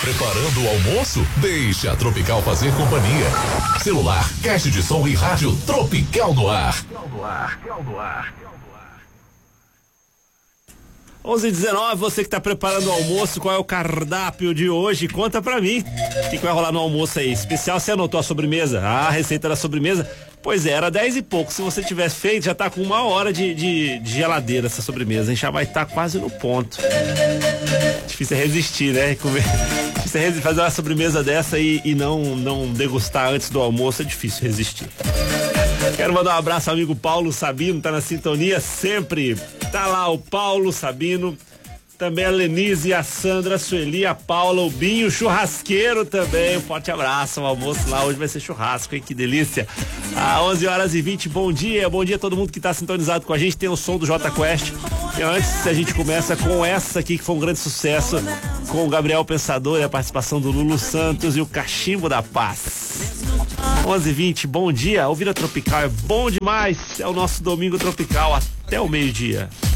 Preparando o almoço? Deixe a Tropical fazer companhia. Celular, caixa de som e rádio Tropical no ar. 11h19, você que tá preparando o almoço, qual é o cardápio de hoje? Conta pra mim. O que vai rolar no almoço aí? Especial, você anotou a sobremesa? Ah, a receita da sobremesa? Pois é, era 10 e pouco. Se você tivesse feito, já tá com 1 hora de geladeira essa sobremesa. A gente já vai estar quase no ponto. Difícil é resistir, né? Difícil é fazer uma sobremesa dessa e não degustar antes do almoço, é difícil resistir. Quero mandar um abraço ao amigo Paulo Sabino, tá na sintonia sempre. Tá lá o Paulo Sabino, também a Lenise, a Sandra, a Sueli, a Paula, o Binho, churrasqueiro também. Um forte abraço, o almoço lá hoje vai ser churrasco, hein? Que delícia. 11h20, bom dia a todo mundo que tá sintonizado com a gente. Tem o som do Jota Quest. E antes a gente começa com essa aqui que foi um grande sucesso, com o Gabriel Pensador e a participação do Lulu Santos e o Cachimbo da Paz. 11h20, bom dia. Ouvir a Tropical é bom demais. É o nosso domingo tropical até o meio-dia.